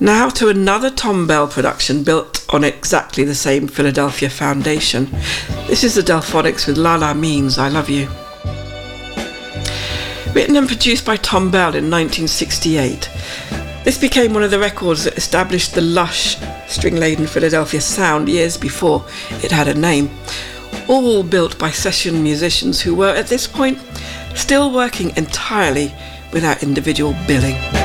Now to another Thom Bell production built on exactly the same Philadelphia foundation. This is the Delphonics with La La Means I Love You. Written and produced by Thom Bell in 1968, this became one of the records that established the lush, string-laden Philadelphia sound years before it had a name, all built by session musicians who were at this point still working entirely without individual billing.